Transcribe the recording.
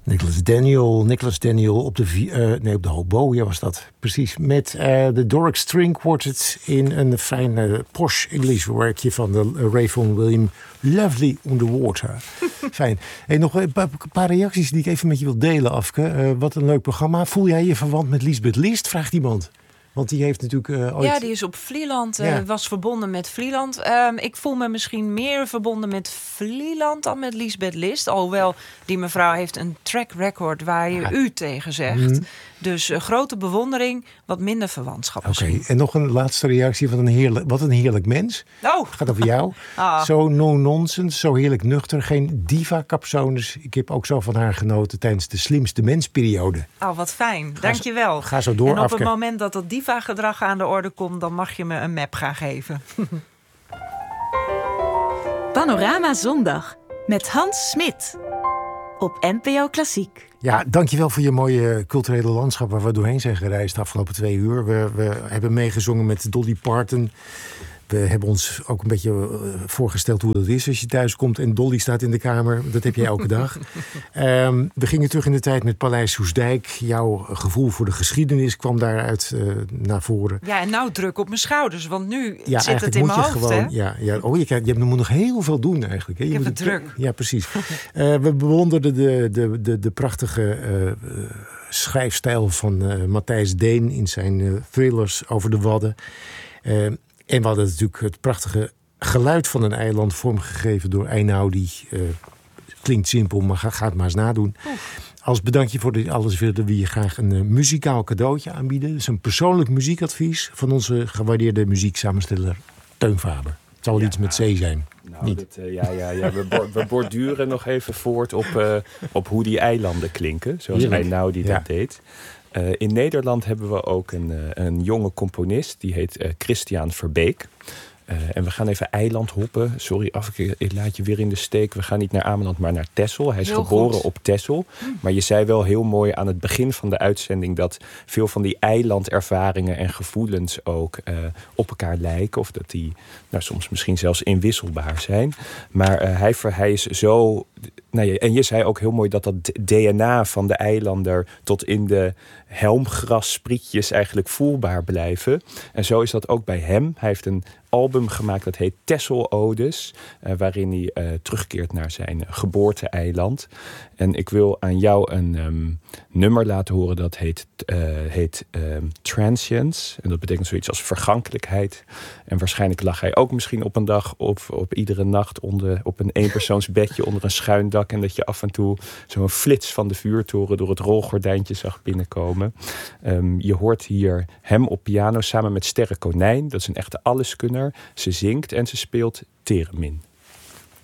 Nicholas Daniel op de hobo, ja was dat. Precies, met de Doric String Quartet in een fijn posh English werkje van de Ray Vaughan Williams. Lovely on the Water. Fijn. Hey, nog een paar reacties die ik even met je wil delen, Afke. Wat een leuk programma. Voel jij je verwant met Liesbeth List? Vraagt iemand. Want die heeft natuurlijk ooit... Ja, die is op Vlieland, was verbonden met Vlieland. Ik voel me misschien meer verbonden met Vlieland dan met Liesbeth List. Alhoewel, die mevrouw heeft een track record waar je u tegen zegt. Mm-hmm. Dus grote bewondering, wat minder verwantschap. Oké, en nog een laatste reactie van wat een heerlijk mens. Oh. Gaat over jou. Zo no-nonsense, zo heerlijk nuchter. Geen diva-capsones. Ik heb ook zo van haar genoten tijdens de slimste mensperiode. Oh, wat fijn. Dankjewel. Ga zo door, en op Afke. het moment dat dat diva-gedrag aan de orde komt, dan mag je me een map gaan geven. Panorama Zondag met Hans Smit op NPO Klassiek. Ja, dankjewel voor je mooie culturele landschap waar we doorheen zijn gereisd de afgelopen 2 uur. We hebben meegezongen met Dolly Parton. We hebben ons ook een beetje voorgesteld hoe dat is als je thuis komt en Dolly staat in de kamer. Dat heb je elke dag. We gingen terug in de tijd met Paleis Soestdijk. Jouw gevoel voor de geschiedenis kwam daaruit naar voren. Ja, en nou druk op mijn schouders, want nu zit het in mijn hoofd. Gewoon, hè? Je moet nog heel veel doen eigenlijk. Hè? Ik heb het druk. Ja, precies. We bewonderden de prachtige schrijfstijl van Matthijs Deen in zijn thrillers over de Wadden. En we hadden natuurlijk het prachtige geluid van een eiland vormgegeven door Einaudi. Klinkt simpel, maar ga het maar eens nadoen. Als bedankje voor dit alles willen we je graag een muzikaal cadeautje aanbieden. Dus een persoonlijk muziekadvies van onze gewaardeerde muzieksamensteller Teun Faber. Het zal wel iets met C zijn. Nou, we borduren nog even voort op hoe die eilanden klinken. Zoals Einaudi dat deed. In Nederland hebben we ook een jonge componist. Die heet Christian Verbeek. En we gaan even eiland hoppen. Sorry, Afke, ik laat je weer in de steek. We gaan niet naar Ameland, maar naar Texel. Hij is geboren op Texel. Maar je zei wel heel mooi aan het begin van de uitzending dat veel van die eilandervaringen en gevoelens ook op elkaar lijken. Of dat die soms misschien zelfs inwisselbaar zijn. Maar hij is zo... en je zei ook heel mooi dat DNA van de eilander tot in de helmgrassprietjes eigenlijk voelbaar blijven. En zo is dat ook bij hem. Hij heeft een album gemaakt dat heet Texel-odes, waarin hij terugkeert naar zijn geboorte-eiland. En ik wil aan jou een nummer laten horen dat heet Transience. En dat betekent zoiets als vergankelijkheid. En waarschijnlijk lag hij ook misschien op een dag of op iedere nacht op een eenpersoonsbedje onder een schuin dak. En dat je af en toe zo'n flits van de vuurtoren door het rolgordijntje zag binnenkomen. Je hoort hier hem op piano samen met Sterre Konijn. Dat is een echte alleskunner. Ze zingt en ze speelt theremin.